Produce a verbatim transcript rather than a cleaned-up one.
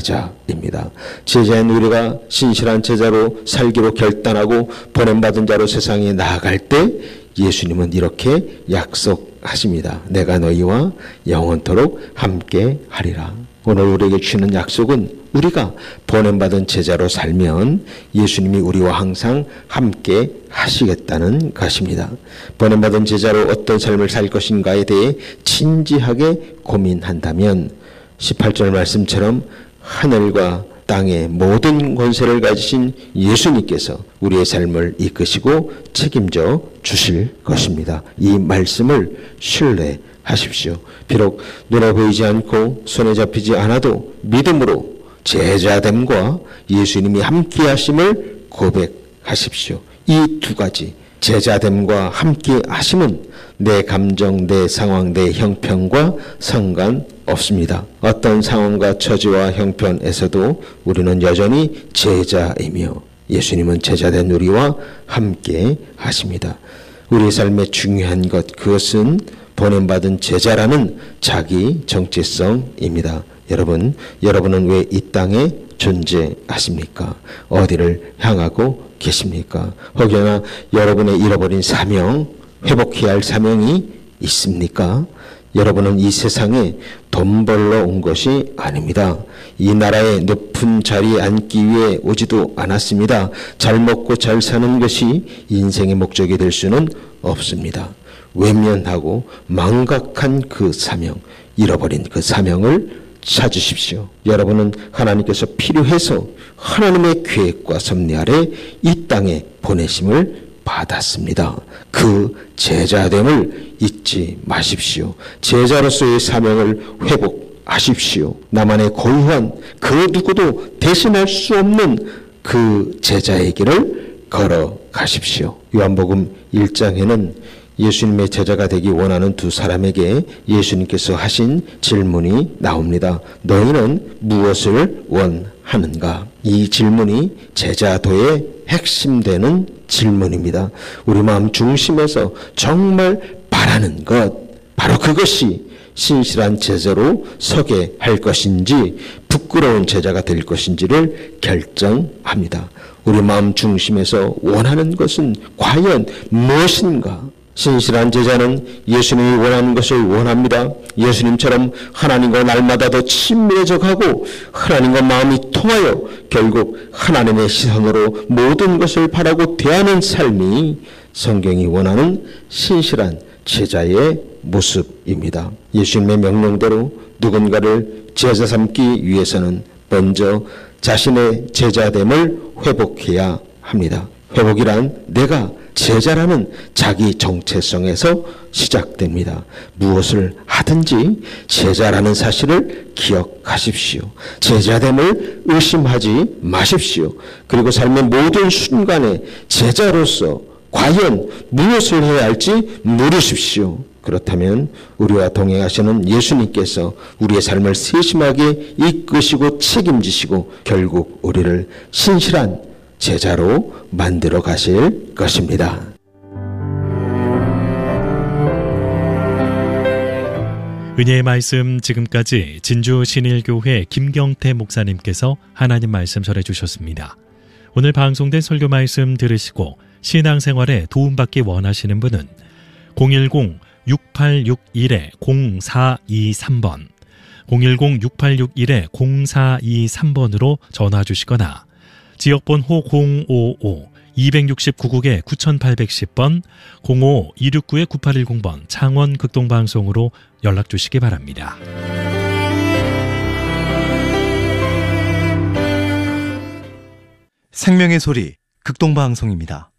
제자입니다. 제자인 우리가 신실한 제자로 살기로 결단하고 보냄받은 자로 세상에 나아갈 때 예수님은 이렇게 약속하십니다. 내가 너희와 영원토록 함께 하리라. 오늘 우리에게 주시는 약속은 우리가 보냄받은 제자로 살면 예수님이 우리와 항상 함께 하시겠다는 것입니다. 보냄받은 제자로 어떤 삶을 살 것인가에 대해 진지하게 고민한다면 십팔 절 말씀처럼 하늘과 땅의 모든 권세를 가지신 예수님께서 우리의 삶을 이끄시고 책임져 주실 것입니다. 이 말씀을 신뢰하십시오. 비록 눈에 보이지 않고 손에 잡히지 않아도 믿음으로 제자됨과 예수님이 함께 하심을 고백하십시오. 이 두 가지 제자됨과 함께 하심은 내 감정, 내 상황, 내 형편과 상관없습니다. 어떤 상황과 처지와 형편에서도 우리는 여전히 제자이며 예수님은 제자된 우리와 함께 하십니다. 우리의 삶의 중요한 것, 그것은 보냄받은 제자라는 자기 정체성입니다. 여러분, 여러분은 왜 이 땅에 존재하십니까? 어디를 향하고 계십니까? 혹여나 여러분의 잃어버린 사명, 회복해야 할 사명이 있습니까? 여러분은 이 세상에 돈 벌러 온 것이 아닙니다. 이 나라의 높은 자리에 앉기 위해 오지도 않았습니다. 잘 먹고 잘 사는 것이 인생의 목적이 될 수는 없습니다. 외면하고 망각한 그 사명, 잃어버린 그 사명을 찾으십시오. 여러분은 하나님께서 필요해서 하나님의 계획과 섭리 아래 이 땅에 보내심을 받았습니다. 그 제자됨을 잊지 마십시오. 제자로서의 사명을 회복하십시오. 나만의 고유한 그 누구도 대신할 수 없는 그 제자의 길을 걸어가십시오. 요한복음 일 장에는 예수님의 제자가 되기 원하는 두 사람에게 예수님께서 하신 질문이 나옵니다. 너희는 무엇을 원하는가? 이 질문이 제자도의 핵심되는 질문입니다. 우리 마음 중심에서 정말 바라는 것, 바로 그것이 신실한 제자로 서게 할 것인지 부끄러운 제자가 될 것인지를 결정합니다. 우리 마음 중심에서 원하는 것은 과연 무엇인가? 신실한 제자는 예수님이 원하는 것을 원합니다. 예수님처럼 하나님과 날마다 더 친밀해져 가고 하나님과 마음이 통하여 결국 하나님의 시선으로 모든 것을 바라고 대하는 삶이 성경이 원하는 신실한 제자의 모습입니다. 예수님의 명령대로 누군가를 제자 삼기 위해서는 먼저 자신의 제자됨을 회복해야 합니다. 회복이란 내가 제자라는 자기 정체성에서 시작됩니다. 무엇을 하든지 제자라는 사실을 기억하십시오. 제자됨을 의심하지 마십시오. 그리고 삶의 모든 순간에 제자로서 과연 무엇을 해야 할지 물으십시오. 그렇다면 우리와 동행하시는 예수님께서 우리의 삶을 세심하게 이끄시고 책임지시고 결국 우리를 신실한 제자로 만들어 가실 것입니다. 은혜의 말씀, 지금까지 진주 신일교회 김경태 목사님께서 하나님 말씀 전해 주셨습니다. 오늘 방송된 설교 말씀 들으시고 신앙생활에 도움받기 원하시는 분은 공일공 육팔육일 공사이삼 번 공일공 육팔육일 공사이삼 번으로 전화 주시거나 지역번호 공오오 이육구국에 구팔백 번 공오오 이육구 구팔일공 번 창원 극동방송으로 연락 주시기 바랍니다. 생명의 소리 극동방송입니다.